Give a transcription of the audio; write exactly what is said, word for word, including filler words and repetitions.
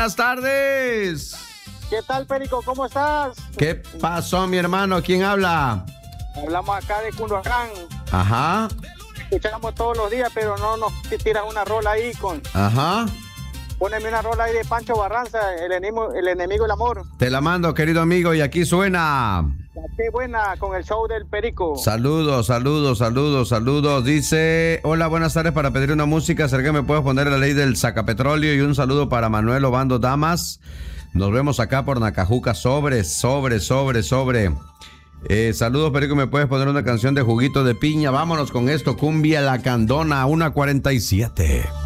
buenas tardes. ¿Qué tal, Perico? ¿Cómo estás? ¿Qué pasó, mi hermano? ¿Quién habla? Hablamos acá de Cunduacán. Ajá. Escuchamos todos los días, pero no nos tiras una rola ahí con... Ajá. Póneme una rola ahí de Pancho Barranza, el enemigo, el enemigo del amor. Te la mando, querido amigo, y aquí suena. Qué buena con el show del Perico. Saludos, saludos, saludos, saludos. Dice, hola, buenas tardes, para pedir una música. Sergio, ¿me puedes poner la ley del sacapetróleo? Y un saludo para Manuel Obando Damas. Nos vemos acá por Nacajuca. Sobre, sobre, sobre, sobre. Eh, saludos, Perico, ¿me puedes poner una canción de Juguito de Piña? Vámonos con esto, Cumbia La Candona, una cuarenta y siete.